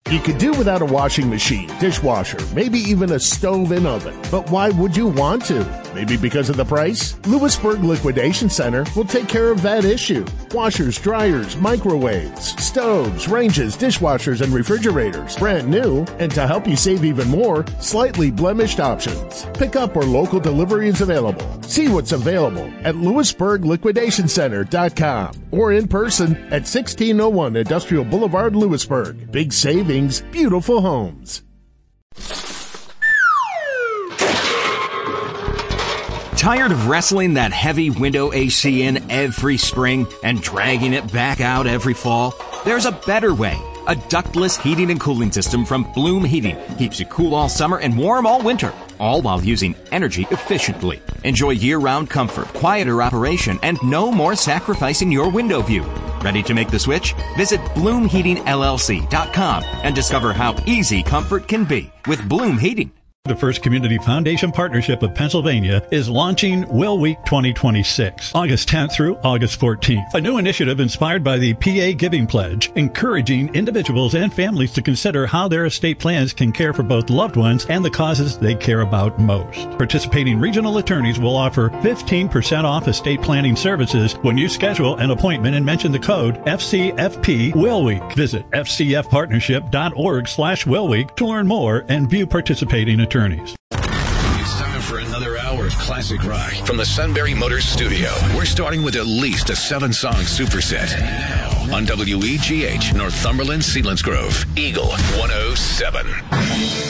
You could do without a washing machine, dishwasher, maybe even a stove and oven. But why would you want to? Maybe because of the price? Lewisburg Liquidation Center will take care of that issue. Washers, dryers, microwaves, stoves, ranges, dishwashers, and refrigerators. Brand new, and to help you save even more, slightly blemished options. Pick up or local delivery is available. See what's available at LewisburgLiquidationCenter.com or in person at 1601 Industrial Boulevard, Lewisburg. Big savings, beautiful homes. Tired of wrestling that heavy window AC in every spring and dragging it back out every fall? There's a better way. A ductless heating and cooling system from Bloom Heating keeps you cool all summer and warm all winter, all while using energy efficiently. Enjoy year-round comfort, quieter operation, and no more sacrificing your window view. Ready to make the switch? Visit BloomHeatingLLC.com and discover how easy comfort can be with Bloom Heating. The First Community Foundation Partnership of Pennsylvania is launching Will Week 2026, August 10th through August 14th. A new initiative inspired by the PA Giving Pledge, encouraging individuals and families to consider how their estate plans can care for both loved ones and the causes they care about most. Participating regional attorneys will offer 15% off estate planning services when you schedule an appointment and mention the code FCFP Will Week. Visit fcfpartnership.org/Will Week to learn more and view participating attorneys. It's time for another hour of classic rock from the Sunbury Motors studio. We're starting with at least a 7-song superset. Now on WEGH, Northumberland, Selinsgrove, Eagle 107.